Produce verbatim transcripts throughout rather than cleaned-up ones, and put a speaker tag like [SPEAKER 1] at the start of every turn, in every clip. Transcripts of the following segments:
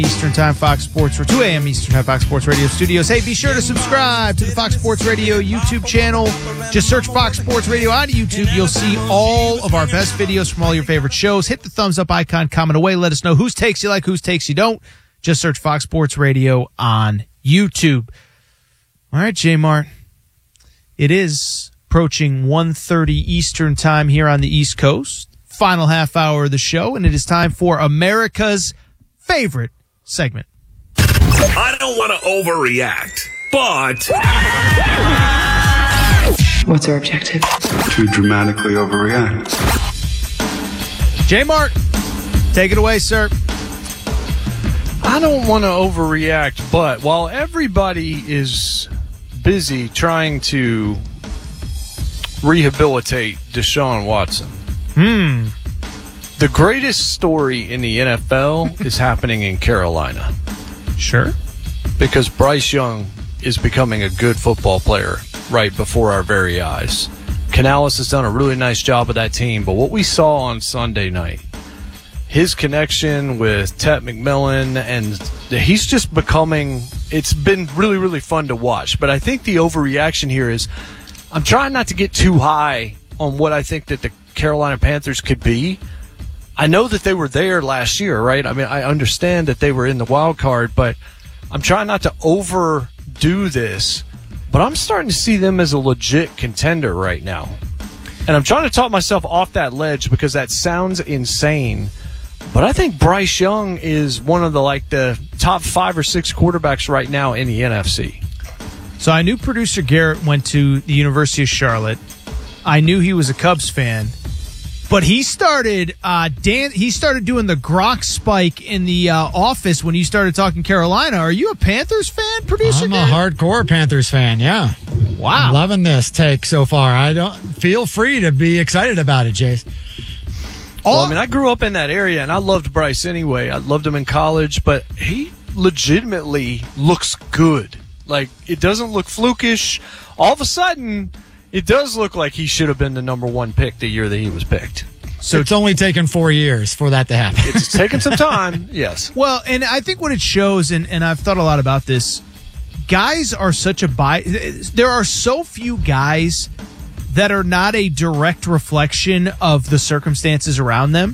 [SPEAKER 1] Eastern Time, Fox Sports, or two a.m. Eastern Time, Fox Sports Radio Studios. Hey, be sure to subscribe to the Fox Sports Radio YouTube channel. Just search Fox Sports Radio on YouTube. You'll see all of our best videos from all your favorite shows. Hit the thumbs up icon, comment away. Let us know whose takes you like, whose takes you don't. Just search Fox Sports Radio on YouTube. All right, J-Mart. It is approaching one thirty Eastern Time here on the East Coast. Final half hour of the show, and it is time for America's favorite segment.
[SPEAKER 2] I don't want to overreact, but...
[SPEAKER 3] What's our objective?
[SPEAKER 4] To dramatically overreact.
[SPEAKER 1] J-Mart, take it away, sir.
[SPEAKER 5] I don't want to overreact, but while everybody is busy trying to rehabilitate Deshaun Watson,
[SPEAKER 1] Hmm.
[SPEAKER 5] the greatest story in the N F L is happening in Carolina.
[SPEAKER 1] Sure.
[SPEAKER 5] Because Bryce Young is becoming a good football player right before our very eyes. Canales has done a really nice job of that team, but what we saw on Sunday night, his connection with Ted McMillan, and he's just becoming, it's been really, really fun to watch. But I think the overreaction here is, I'm trying not to get too high on what I think that the Carolina Panthers could be. I know that they were there last year, right? I mean, I understand that they were in the wild card, but I'm trying not to overdo this. But I'm starting to see them as a legit contender right now. And I'm trying to talk myself off that ledge because that sounds insane. But I think Bryce Young is one of the like the top five or six quarterbacks right now in the N F C.
[SPEAKER 1] So I knew producer Garrett went to the University of Charlotte. I knew he was a Cubs fan. But he started uh, Dan. He started doing the Grok spike in the uh, office when you started talking Carolina. Are you a Panthers fan, producer?
[SPEAKER 6] I'm a hardcore Panthers fan. Yeah.
[SPEAKER 1] Wow.
[SPEAKER 6] I'm loving this take so far. I don't feel free to be excited about it, Jace.
[SPEAKER 5] Well, I mean, I grew up in that area, and I loved Bryce anyway. I loved him in college, but he legitimately looks good. Like, it doesn't look flukish. All of a sudden, it does look like he should have been the number one pick the year that he was picked.
[SPEAKER 6] So it's only taken four years for that to happen.
[SPEAKER 5] It's taken some time, yes.
[SPEAKER 1] Well, and I think what it shows, and, and I've thought a lot about this, guys are such a bias. There are so few guys that are not a direct reflection of the circumstances around them.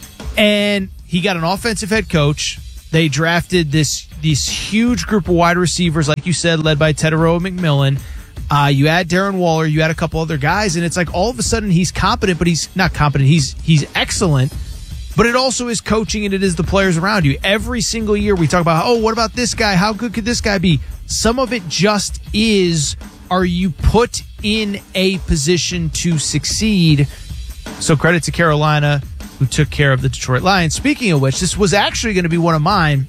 [SPEAKER 1] And he got an offensive head coach. They drafted this this huge group of wide receivers, like you said, led by Tedero McMillan. Uh, you add Darren Waller, you add a couple other guys, and it's like all of a sudden he's competent, but he's not competent. He's he's excellent, but it also is coaching and it is the players around you. Every single year we talk about, oh, what about this guy? How good could this guy be? Some of it just is, are you put in a position to succeed? So credit to Carolina, who took care of the Detroit Lions. Speaking of which, this was actually going to be one of mine,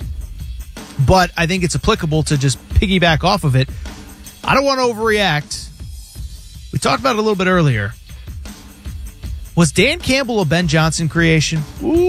[SPEAKER 1] but I think it's applicable to just piggyback off of it. I don't want to overreact. We talked about it a little bit earlier. Was Dan Campbell a Ben Johnson creation?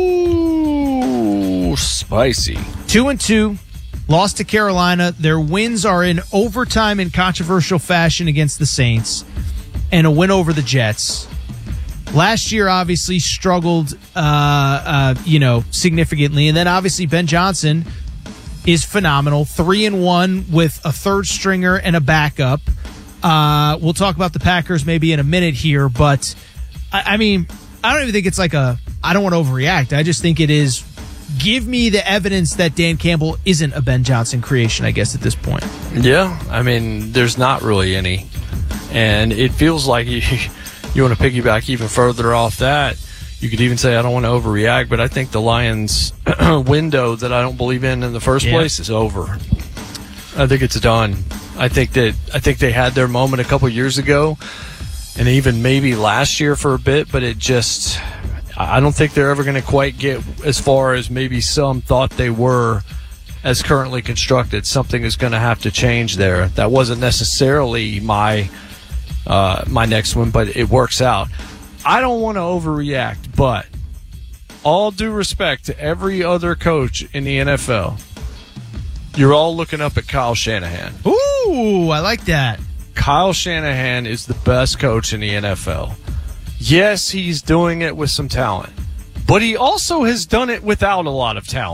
[SPEAKER 5] Ooh, spicy.
[SPEAKER 1] Two and two, lost to Carolina. Their wins are in overtime in controversial fashion against the Saints, and a win over the Jets. Last year, obviously, struggled, uh, uh, you know, significantly, and then obviously Ben Johnson is phenomenal. Three and one with a third stringer and a backup. Uh, we'll talk about the Packers maybe in a minute here, but I, I mean, I don't even think it's like a, I don't want to overreact. I just think it is, give me the evidence that Dan Campbell isn't a Ben Johnson creation, I guess, at this point.
[SPEAKER 5] Yeah, I mean, there's not really any. And it feels like you, you want to piggyback even further off that. You could even say I don't want to overreact, but I think the Lions' window that I don't believe in in the first
[SPEAKER 1] yeah.
[SPEAKER 5] place is over. I think it's done. I think that I think they had their moment a couple years ago, and even maybe last year for a bit, but it just I don't think they're ever going to quite get as far as maybe some thought they were as currently constructed. Something is going to have to change there. That wasn't necessarily my uh, my next one, but it works out. I don't want to overreact, but all due respect to every other coach in the N F L, you're all looking up at Kyle Shanahan.
[SPEAKER 1] Ooh, I like that.
[SPEAKER 5] Kyle Shanahan is the best coach in the N F L. Yes, he's doing it with some talent, but he also has done it without a lot of talent.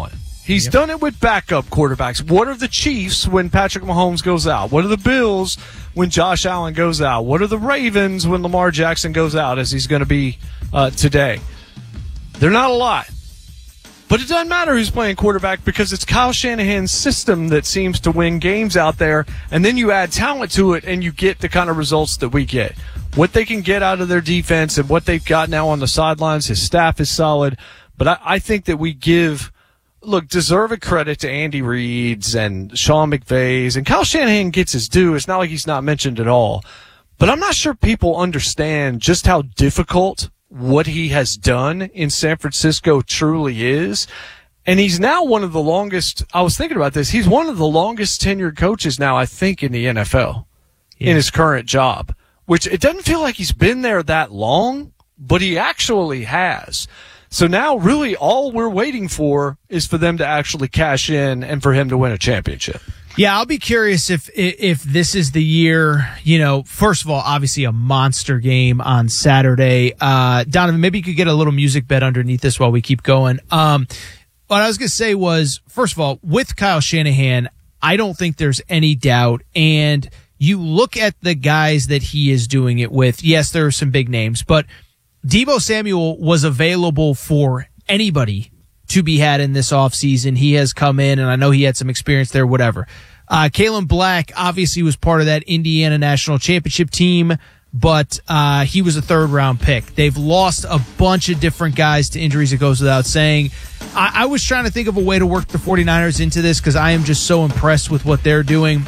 [SPEAKER 5] He's
[SPEAKER 1] Yep.
[SPEAKER 5] done it with backup quarterbacks. What are the Chiefs when Patrick Mahomes goes out? What are the Bills when Josh Allen goes out? What are the Ravens when Lamar Jackson goes out, as he's going to be uh, today? They're not a lot. But it doesn't matter who's playing quarterback because it's Kyle Shanahan's system that seems to win games out there. And then you add talent to it and you get the kind of results that we get. What they can get out of their defense and what they've got now on the sidelines, his staff is solid. But I, I think that we give, look, deserved credit to Andy Reid's and Sean McVay's. And Kyle Shanahan gets his due. It's not like he's not mentioned at all. But I'm not sure people understand just how difficult what he has done in San Francisco truly is. And he's now one of the longest, I was thinking about this, he's one of the longest tenured coaches now, I think, in the N F L yeah. in his current job, which it doesn't feel like he's been there that long, but he actually has. So now really all we're waiting for is for them to actually cash in and for him to win a championship.
[SPEAKER 1] Yeah, I'll be curious if if this is the year, you know, first of all, obviously a monster game on Saturday. Uh, Donovan, maybe you could get a little music bed underneath this while we keep going. Um, what I was going to say was, first of all, with Kyle Shanahan, I don't think there's any doubt. And you look at the guys that he is doing it with. Yes, there are some big names, but Deebo Samuel was available for anybody to be had in this offseason. He has come in, and I know he had some experience there, whatever. Uh, Kalen Black obviously was part of that Indiana National Championship team, but uh, he was a third-round pick. They've lost a bunch of different guys to injuries, it goes without saying. I, I was trying to think of a way to work the 49ers into this because I am just so impressed with what they're doing.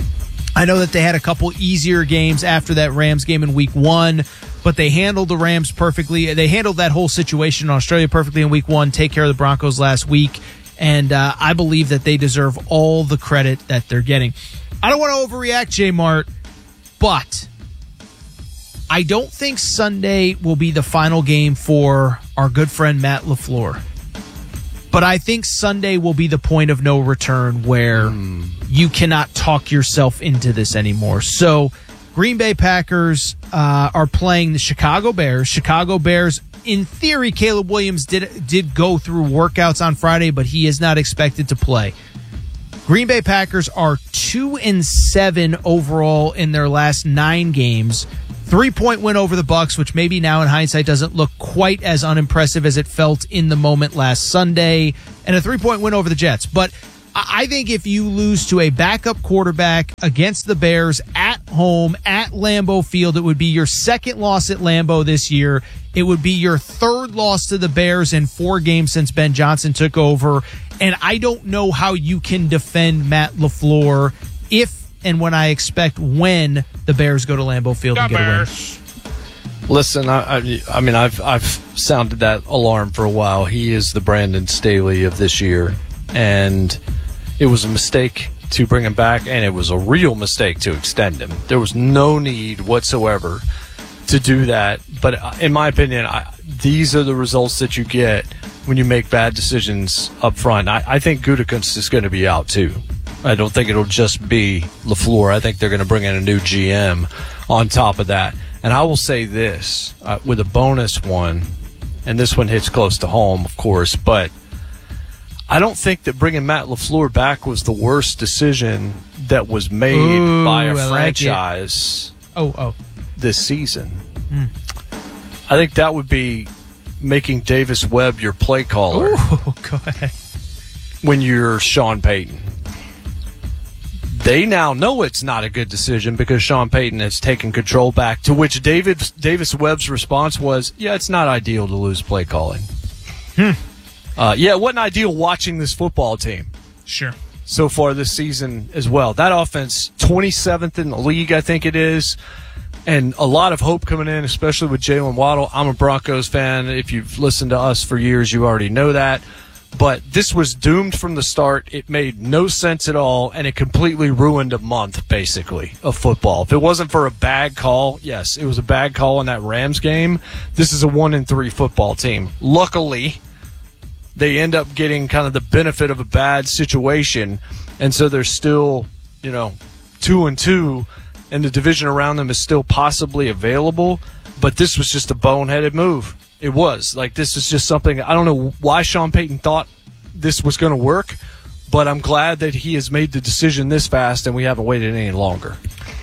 [SPEAKER 1] I know that they had a couple easier games after that Rams game in week one, but they handled the Rams perfectly. They handled that whole situation in Australia perfectly in week one, take care of the Broncos last week, and uh, I believe that they deserve all the credit that they're getting. I don't want to overreact, J Mart, but I don't think Sunday will be the final game for our good friend Matt LaFleur. But I think Sunday will be the point of no return where mm. you cannot talk yourself into this anymore. So Green Bay Packers uh, are playing the Chicago Bears. Chicago Bears, in theory, Caleb Williams did did go through workouts on Friday, but he is not expected to play. Green Bay Packers are two and seven overall in their last nine games. Three-point win over the Bucs, which maybe now in hindsight doesn't look quite as unimpressive as it felt in the moment last Sunday, and a three-point win over the Jets. But I think if you lose to a backup quarterback against the Bears at home at Lambeau Field, it would be your second loss at Lambeau this year. It would be your third loss to the Bears in four games since Ben Johnson took over. And I don't know how you can defend Matt LaFleur if and when I expect when the Bears go to Lambeau Field the and get Bears. a win.
[SPEAKER 5] Listen, I, I, I mean, I've I've sounded that alarm for a while. He is the Brandon Staley of this year, and it was a mistake to bring him back, and it was a real mistake to extend him. There was no need whatsoever to do that. But in my opinion, I, these are the results that you get when you make bad decisions up front. I, I think Gutekunst is going to be out too. I don't think it'll just be LaFleur. I think they're going to bring in a new G M on top of that. And I will say this, uh, with a bonus one, and this one hits close to home, of course, but I don't think that bringing Matt LaFleur back was the worst decision that was made
[SPEAKER 1] Ooh,
[SPEAKER 5] by a
[SPEAKER 1] I
[SPEAKER 5] franchise
[SPEAKER 1] like oh, oh.
[SPEAKER 5] this season.
[SPEAKER 1] Mm.
[SPEAKER 5] I think that would be making Davis Webb your play caller.
[SPEAKER 1] Ooh, go ahead.
[SPEAKER 5] When you're Sean Payton. They now know it's not a good decision because Sean Payton has taken control back, to which David Davis Webb's response was, yeah, it's not ideal to lose play calling.
[SPEAKER 1] Hmm.
[SPEAKER 5] Uh, yeah, it wasn't ideal watching this football team.
[SPEAKER 1] Sure.
[SPEAKER 5] So far this season as well. That offense, twenty-seventh in the league, I think it is, and a lot of hope coming in, especially with Jalen Waddle. I'm a Broncos fan. If you've listened to us for years, you already know that. But this was doomed from the start. It made no sense at all, and it completely ruined a month, basically, of football. If it wasn't for a bad call, yes, it was a bad call in that Rams game. This is a one and three football team. Luckily, they end up getting kind of the benefit of a bad situation, and so they're still, you know, two and two, and the division around them is still possibly available. But this was just a boneheaded move. It was. Like, this is just something, I don't know why Sean Payton thought this was going to work, but I'm glad that he has made the decision this fast and we haven't waited any longer.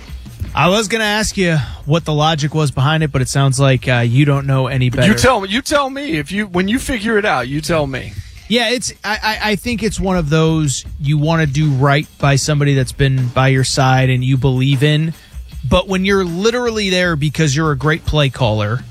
[SPEAKER 1] I was going to ask you what the logic was behind it, but it sounds like uh, you don't know any better.
[SPEAKER 5] You tell me. You tell me if you when you figure it out. You tell me.
[SPEAKER 1] Yeah, it's. I, I, I think it's one of those you want to do right by somebody that's been by your side and you believe in, but when you're literally there because you're a great play caller,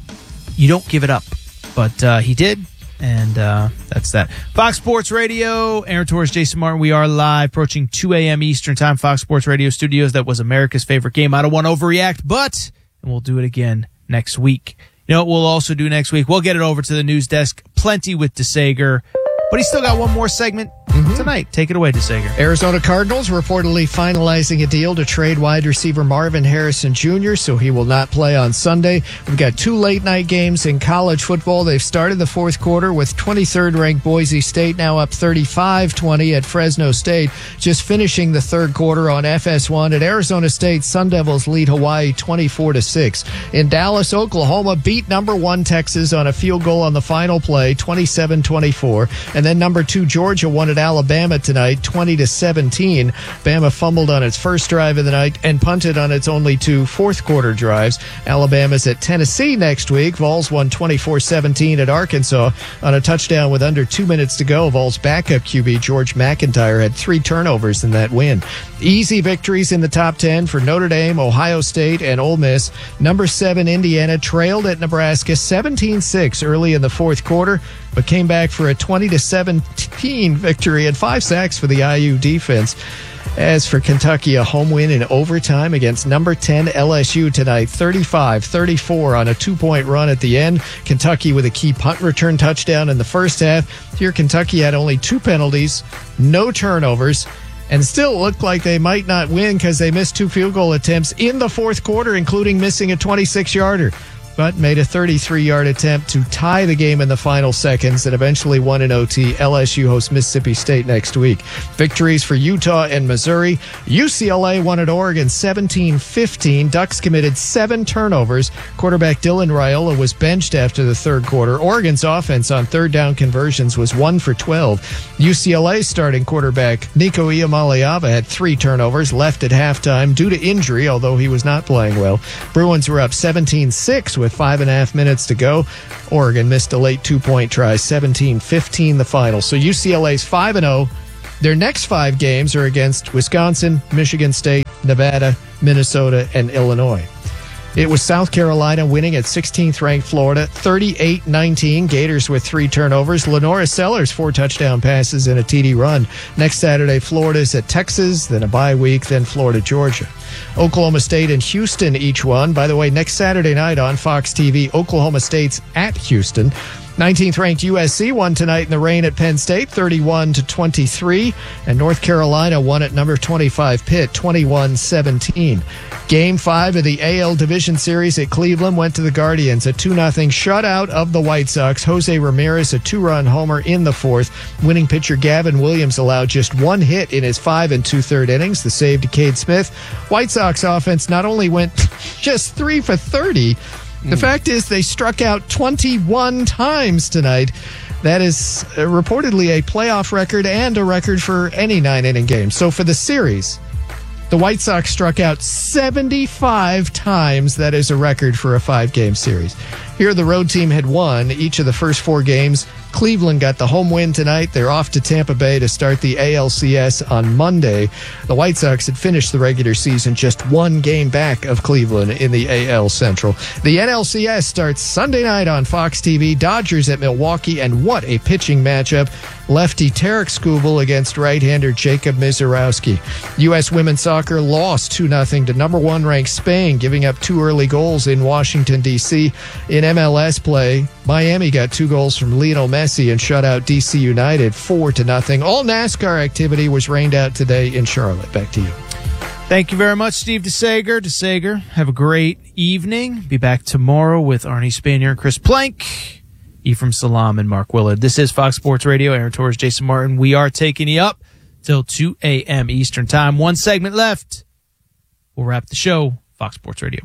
[SPEAKER 1] you don't give it up. But uh, he did. And uh, that's that. Fox Sports Radio, Aaron Torres, Jason Martin. We are live, approaching two a.m. Eastern Time, Fox Sports Radio studios. That was America's favorite game. I don't want to overreact, but and we'll do it again next week. You know what we'll also do next week? We'll get it over to the news desk. Plenty with DeSager. But he's still got one more segment mm-hmm. tonight. Take it away, DeSager.
[SPEAKER 3] Arizona Cardinals reportedly finalizing a deal to trade wide receiver Marvin Harrison Junior, so he will not play on Sunday. We've got two late-night games in college football. They've started the fourth quarter with twenty-third ranked Boise State now up thirty-five twenty at Fresno State. Just finishing the third quarter on F S one at Arizona State, Sun Devils lead Hawaii twenty-four to six. In Dallas, Oklahoma beat number one Texas on a field goal on the final play, twenty-seven twenty-four. And then number two Georgia won at Alabama tonight, twenty to seventeen. Bama fumbled on its first drive of the night and punted on its only two fourth quarter drives. Alabama's at Tennessee next week. Vols won twenty-four seventeen at Arkansas on a touchdown with under two minutes to go. Vols backup Q B George McIntyre had three turnovers in that win. Easy victories in the top ten for Notre Dame, Ohio State, and Ole Miss. Number seven Indiana trailed at Nebraska seventeen six early in the fourth quarter, but came back for a twenty to seventeen victory and five sacks for the I U defense. As for Kentucky, a home win in overtime against number ten L S U tonight, thirty-five thirty-four on a two-point run at the end. Kentucky with a key punt return touchdown in the first half. Here, Kentucky had only two penalties, no turnovers, and still looked like they might not win because they missed two field goal attempts in the fourth quarter, including missing a twenty-six yarder. But made a thirty-three-yard attempt to tie the game in the final seconds and eventually won in O T. L S U hosts Mississippi State next week. Victories for Utah and Missouri. U C L A won at Oregon seventeen fifteen. Ducks committed seven turnovers. Quarterback Dylan Raiola was benched after the third quarter. Oregon's offense on third down conversions was one for twelve. U C L A starting quarterback Nico Iamaleava had three turnovers, left at halftime due to injury, although he was not playing well. Bruins were up seventeen six with five and a half minutes to go. Oregon missed a late two-point try, seventeen fifteen the final. So U C L A's five and oh. Their next five games are against Wisconsin, Michigan State, Nevada, Minnesota, and Illinois. It was South Carolina winning at sixteenth ranked Florida, thirty-eight nineteen. Gators with three turnovers. Lenora Sellers, four touchdown passes and a T D run. Next Saturday, Florida's at Texas, then a bye week, then Florida, Georgia. Oklahoma State and Houston each won. By the way, next Saturday night on Fox T V, Oklahoma State's at Houston. nineteenth ranked U S C won tonight in the rain at Penn State, thirty-one to twenty-three. And North Carolina won at number twenty-five Pitt, twenty-one seventeen. Game five of the A L Division Series at Cleveland went to the Guardians. A two nothing shutout of the White Sox. Jose Ramirez, a two-run homer in the fourth. Winning pitcher Gavin Williams allowed just one hit in his five and two-third innings. The save to Cade Smith. White Sox offense not only went just three for thirty, the mm. fact is they struck out twenty-one times tonight. That is uh, reportedly a playoff record and a record for any nine-inning game. So for the series, the White Sox struck out seventy-five times. That is a record for a five-game series. Here, the road team had won each of the first four games. Cleveland got the home win tonight. They're off to Tampa Bay to start the A L C S on Monday. The White Sox had finished the regular season just one game back of Cleveland in the A L Central. The N L C S starts Sunday night on Fox T V. Dodgers at Milwaukee, and what a pitching matchup. Lefty Tarek Skubal against right-hander Jacob Mizorowski. U S women's soccer lost two nothing to number one ranked Spain, giving up two early goals in Washington, D C. In M L S play, Miami got two goals from Lionel Messi and shut out D C United four to nothing. All NASCAR activity was rained out today in Charlotte. Back to you.
[SPEAKER 1] Thank you very much, Steve DeSager. DeSager, have a great evening. Be back tomorrow with Arnie Spanier and Chris Plank, Ephraim Salam, and Mark Willard. This is Fox Sports Radio. Aaron Torres, Jason Martin. We are taking you up till two a.m. Eastern Time. One segment left. We'll wrap the show. Fox Sports Radio.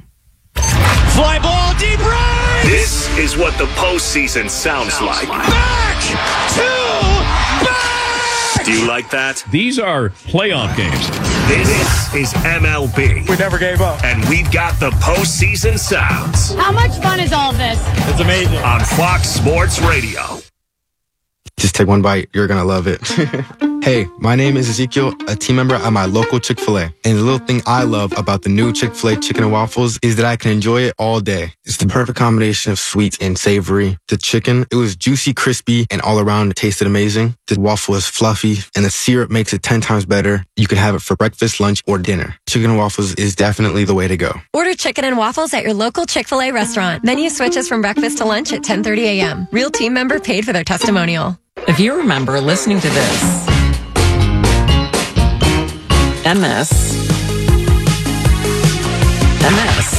[SPEAKER 2] Fly ball, deep right! This is what the postseason sounds like.
[SPEAKER 7] Back to back!
[SPEAKER 2] Do you like that?
[SPEAKER 7] These are playoff games.
[SPEAKER 2] This is M L B.
[SPEAKER 7] We never gave up.
[SPEAKER 2] And we've got the postseason sounds
[SPEAKER 8] How much fun is all this?
[SPEAKER 7] It's amazing.
[SPEAKER 2] on Fox Sports Radio.
[SPEAKER 9] Just take one bite. You're going to love it. Hey, my name is Ezekiel, a team member at my local Chick-fil-A. And the little thing I love about the new Chick-fil-A chicken and waffles is that I can enjoy it all day. It's the perfect combination of sweet and savory. The chicken, it was juicy, crispy, and all around it tasted amazing. The waffle is fluffy, and the syrup makes it ten times better. You can have it for breakfast, lunch, or dinner. Chicken and waffles is definitely the way to go.
[SPEAKER 10] Order chicken and waffles at your local Chick-fil-A restaurant. Menu switches from breakfast to lunch at ten thirty a.m. Real team member paid for their testimonial.
[SPEAKER 11] If you remember listening to this and this and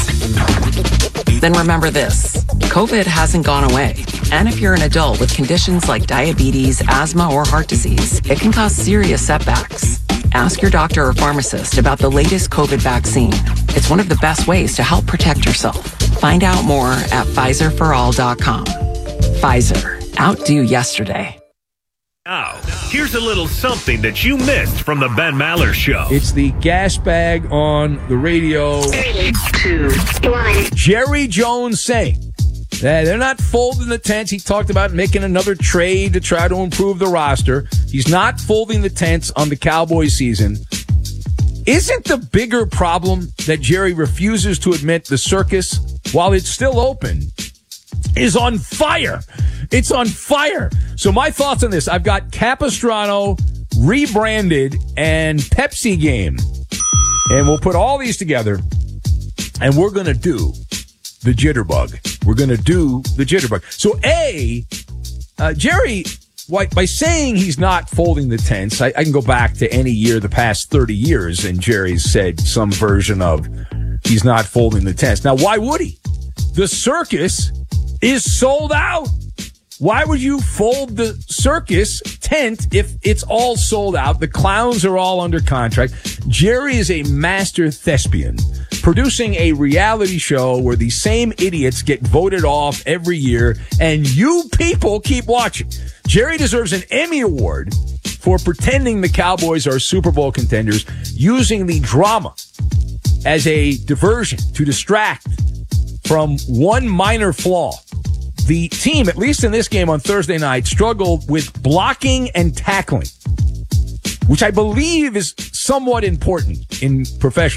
[SPEAKER 11] this, then remember this. COVID hasn't gone away. And if you're an adult with conditions like diabetes, asthma, or heart disease, it can cause serious setbacks. Ask your doctor or pharmacist about the latest COVID vaccine. It's one of the best ways to help protect yourself. Find out more at Pfizer for all dot com. Pfizer. Outdo yesterday.
[SPEAKER 2] Now, here's a little something that you missed from the Ben Maller Show.
[SPEAKER 7] It's the gas bag on the radio.
[SPEAKER 8] Three, two, one.
[SPEAKER 7] Jerry Jones saying that they're not folding the tents. He talked about making another trade to try to improve the roster. He's not folding the tents on the Cowboys season. Isn't the bigger problem that Jerry refuses to admit the circus, while it's still open, is on fire? It's on fire. So my thoughts on this, I've got Capistrano rebranded and Pepsi game. And we'll put all these together and we're going to do the jitterbug. We're going to do the jitterbug. So A, uh, Jerry, why, by saying he's not folding the tents, I, I can go back to any year the past thirty years and Jerry's said some version of he's not folding the tents. Now, why would he? The circus is sold out. Why would you fold the circus tent if it's all sold out? The clowns are all under contract. Jerry is a master thespian, producing a reality show where the same idiots get voted off every year, and you people keep watching. Jerry deserves an Emmy Award for pretending the Cowboys are Super Bowl contenders, using the drama as a diversion to distract from one minor flaw. The team, at least in this game on Thursday night, struggled with blocking and tackling, which I believe is somewhat important in professional